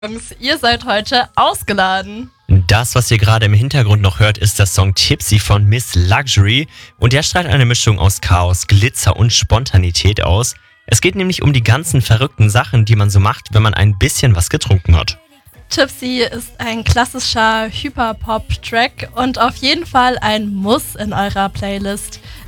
Jungs, ihr seid heute ausgeladen. Das, was ihr gerade im Hintergrund noch hört, ist der Song Tipsy von Miss Luxury und der strahlt eine Mischung aus Chaos, Glitzer und Spontanität aus. Es geht nämlich um die ganzen verrückten Sachen, die man so macht, wenn man ein bisschen was getrunken hat. Tipsy ist ein klassischer Hyperpop-Track und auf jeden Fall ein Muss in eurer Playlist.